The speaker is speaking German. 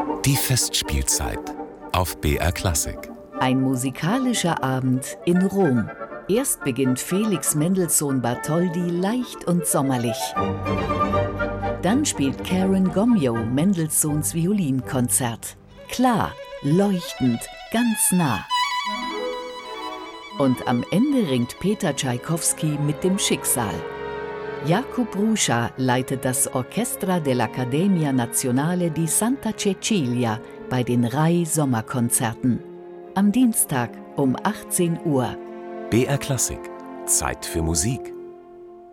Die Festspielzeit auf BR Klassik. Ein musikalischer Abend in Rom. Erst beginnt Felix Mendelssohn Bartholdy leicht und sommerlich. Dann spielt Karen Gomyo Mendelssohns Violinkonzert. Klar, leuchtend, ganz nah. Und am Ende ringt Peter Tschaikowski mit dem Schicksal. Jakub Ruscha leitet das Orchestra dell'Accademia Nazionale di Santa Cecilia bei den Rai-Sommerkonzerten. Am Dienstag um 18 Uhr. BR Klassik. Zeit für Musik.